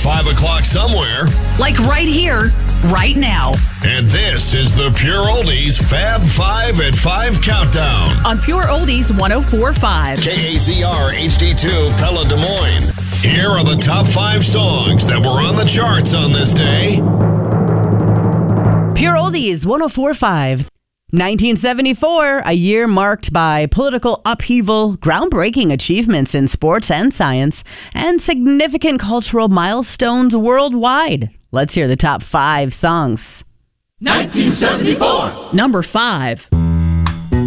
5 o'clock somewhere. Like right here, right now. And this is the Pure Oldies Fab 5 at 5 countdown. On Pure Oldies 104.5. KAZR HD2 Pella Des Moines. Here are the top 5 songs that were on the charts on this day. Pure Oldies 104.5. 1974, a year marked by political upheaval, groundbreaking achievements in sports and science, and significant cultural milestones worldwide. Let's hear the top 5 songs. 1974. Number 5.